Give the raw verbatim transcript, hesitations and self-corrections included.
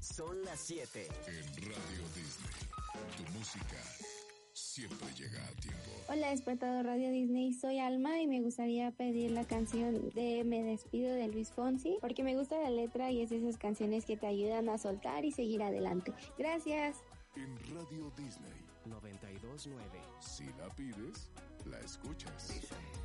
Son las siete. En Radio Disney, tu música siempre llega a tiempo. Hola, despertador Radio Disney, soy Alma y me gustaría pedir la canción de Me Despido de Luis Fonsi, porque me gusta la letra y es de esas canciones que te ayudan a soltar y seguir adelante. Gracias. En Radio Disney noventa y dos nueve. Si la pides, la escuchas.